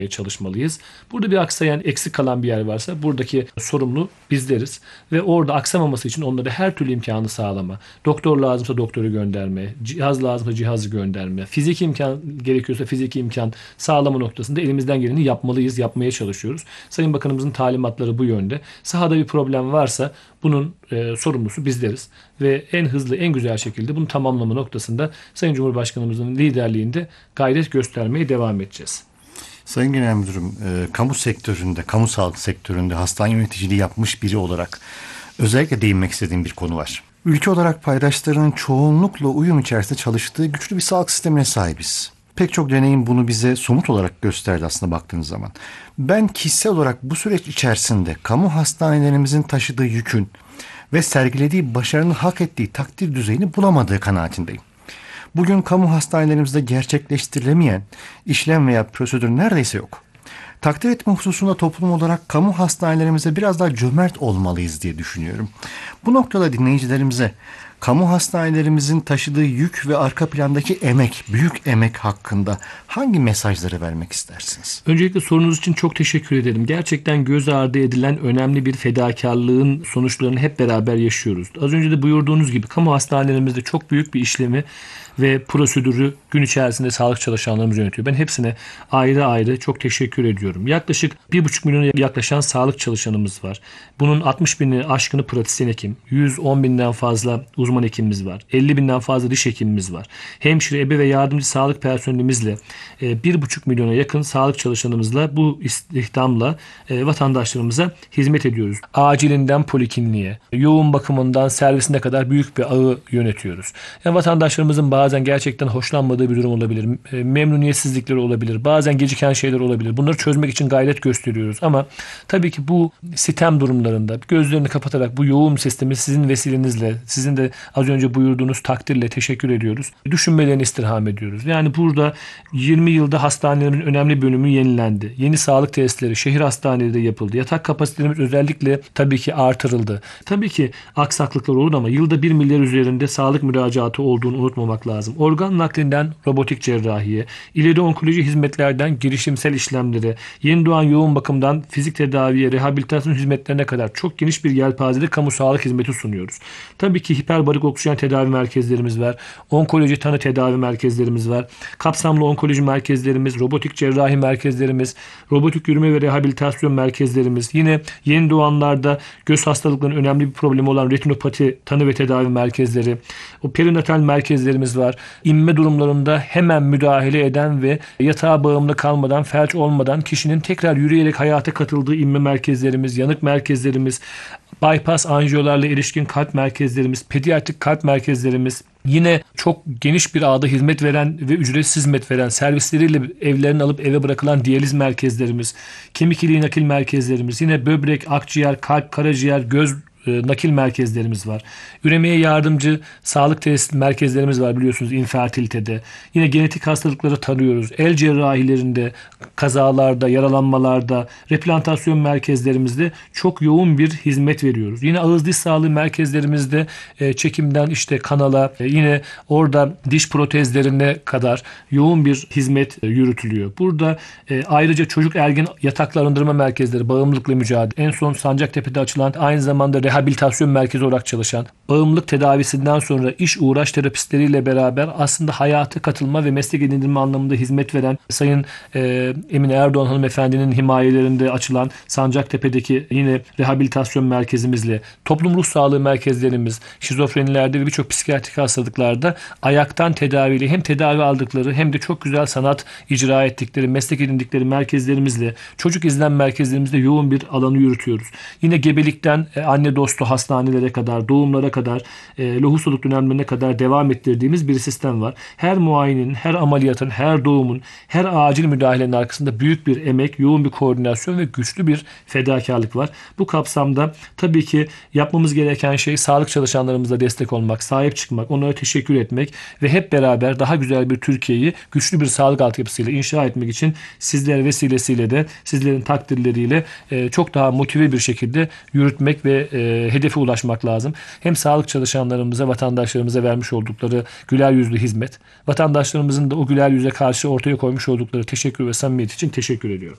çalışmalıyız. Burada bir aksayan, eksik kalan bir yer varsa buradaki sorumlu bizleriz ve orada aksamaması için onlara her türlü imkanı sağlama. Doktor lazımsa doktoru gönderme, cihaz lazımsa cihazı gönderme, fiziki imkan gerekiyorsa fiziki imkan sağlama noktasında elimizden geleni yapmalıyız, yapmaya çalışıyoruz. Sayın Bakanımızın talimatları bu yönde. Sahada bir problem varsa bunun sorumlusu bizleriz ve en hızlı, en güzel şekilde bunu tamamlama noktasında Sayın Cumhurbaşkanımızın liderliğinde gayret göstermeye devam edeceğiz. Sayın Genel Müdürüm, kamu sektöründe, kamu sağlık sektöründe hastane yöneticiliği yapmış biri olarak özellikle değinmek istediğim bir konu var. Ülke olarak paydaşlarının çoğunlukla uyum içerisinde çalıştığı güçlü bir sağlık sistemine sahibiz. Pek çok deneyim bunu bize somut olarak gösterdi aslında baktığınız zaman. Ben kişisel olarak bu süreç içerisinde kamu hastanelerimizin taşıdığı yükün ve sergilediği başarının hak ettiği takdir düzeyini bulamadığı kanaatindeyim. Bugün kamu hastanelerimizde gerçekleştirilemeyen işlem veya prosedür neredeyse yok. Takdir etme hususunda toplum olarak kamu hastanelerimize biraz daha cömert olmalıyız diye düşünüyorum. Bu noktada dinleyicilerimize kamu hastanelerimizin taşıdığı yük ve arka plandaki emek, büyük emek hakkında hangi mesajları vermek istersiniz? Öncelikle sorunuz için çok teşekkür ederim. Gerçekten göz ardı edilen önemli bir fedakarlığın sonuçlarını hep beraber yaşıyoruz. Az önce de buyurduğunuz gibi kamu hastanelerimizde çok büyük bir işlemi ve prosedürü gün içerisinde sağlık çalışanlarımız yönetiyor. Ben hepsine ayrı ayrı çok teşekkür ediyorum. Yaklaşık 1,5 milyona yaklaşan sağlık çalışanımız var. Bunun 60 bini aşkını pratisyen hekim, 110 binden fazla uzman hekimimiz var. 50 binden fazla diş hekimimiz var. Hemşire, ebe ve yardımcı sağlık personelimizle 1,5 milyona yakın sağlık çalışanımızla bu istihdamla vatandaşlarımıza hizmet ediyoruz. Acilinden polikliniğe, yoğun bakımından servisine kadar büyük bir ağı yönetiyoruz. Yani vatandaşlarımızın bazen gerçekten hoşlanmadığı bir durum olabilir. Memnuniyetsizlikleri olabilir. Bazen geciken şeyler olabilir. Bunları çözmek için gayret gösteriyoruz. Ama tabii ki bu sitem durumlarında gözlerini kapatarak bu yoğun sistemi sizin vesilenizle, sizin de az önce buyurduğunuz takdirle teşekkür ediyoruz. Düşünmelerini istirham ediyoruz. Yani burada 20 yılda hastanelerin önemli bölümü yenilendi. Yeni sağlık tesisleri şehir hastaneleri de yapıldı. Yatak kapasitelerimiz özellikle tabii ki artırıldı. Tabii ki aksaklıklar olur ama yılda 1 milyar üzerinde sağlık müracaatı olduğunu unutmamak lazım. Organ naklinden robotik cerrahiye, ileri onkoloji hizmetlerden girişimsel işlemlere, yeni doğan yoğun bakımdan fizik tedaviye, rehabilitasyon hizmetlerine kadar çok geniş bir yelpazede kamu sağlık hizmeti sunuyoruz. Tabii ki hiperbarik oksijen tedavi merkezlerimiz var. Onkoloji tanı tedavi merkezlerimiz var. Kapsamlı onkoloji merkezlerimiz, robotik cerrahi merkezlerimiz, robotik yürüme ve rehabilitasyon merkezlerimiz. Yine yeni doğanlarda göz hastalıklarının önemli bir problemi olan retinopati tanı ve tedavi merkezleri, o perinatal merkezlerimiz var. İnme durumlarında hemen müdahale eden ve yatağa bağımlı kalmadan, felç olmadan kişinin tekrar yürüyerek hayata katıldığı inme merkezlerimiz, yanık merkezlerimiz, bypass anjiyolarla ilişkin kalp merkezlerimiz, pediatrik kalp merkezlerimiz, yine çok geniş bir ağda hizmet veren ve ücretsiz hizmet veren servisleriyle evlerini alıp eve bırakılan diyaliz merkezlerimiz, kemik iliği nakil merkezlerimiz, yine böbrek, akciğer, kalp, karaciğer, göz nakil merkezlerimiz var. Üremeye yardımcı sağlık tesis merkezlerimiz var biliyorsunuz infertilitede. Yine genetik hastalıkları tanıyoruz. El cerrahilerinde, kazalarda, yaralanmalarda, replantasyon merkezlerimizde çok yoğun bir hizmet veriyoruz. Yine ağız diş sağlığı merkezlerimizde çekimden işte kanala, yine orada diş protezlerine kadar yoğun bir hizmet yürütülüyor. Burada ayrıca çocuk ergen yataklı arındırma merkezleri, bağımlılıkla mücadele, en son Sancaktepe'de açılan aynı zamanda rehabilitasyon merkezi olarak çalışan, bağımlılık tedavisinden sonra iş uğraş terapistleriyle beraber aslında hayata katılma ve meslek edindirme anlamında hizmet veren Sayın Emine Erdoğan hanımefendinin himayelerinde açılan Sancaktepe'deki yine rehabilitasyon merkezimizle, toplum ruh sağlığı merkezlerimiz, şizofrenilerde ve birçok psikiyatrik hastalıklarda ayaktan tedaviyle hem tedavi aldıkları hem de çok güzel sanat icra ettikleri, meslek edindikleri merkezlerimizle, çocuk izlem merkezlerimizde yoğun bir alanı yürütüyoruz. Yine gebelikten anne dostu hastanelere kadar, doğumlara kadar, lohusalık dönemlerine kadar devam ettirdiğimiz bir sistem var. Her muayenenin, her ameliyatın, her doğumun, her acil müdahalenin arkasında büyük bir emek, yoğun bir koordinasyon ve güçlü bir fedakarlık var. Bu kapsamda tabii ki yapmamız gereken şey sağlık çalışanlarımıza destek olmak, sahip çıkmak, onlara teşekkür etmek ve hep beraber daha güzel bir Türkiye'yi güçlü bir sağlık altyapısıyla inşa etmek için sizler vesilesiyle de sizlerin takdirleriyle çok daha motive bir şekilde yürütmek ve hedefe ulaşmak lazım. Hem sağlık çalışanlarımıza, vatandaşlarımıza vermiş oldukları güler yüzlü hizmet, vatandaşlarımızın da o güler yüze karşı ortaya koymuş oldukları teşekkür ve samimiyet için teşekkür ediyorum.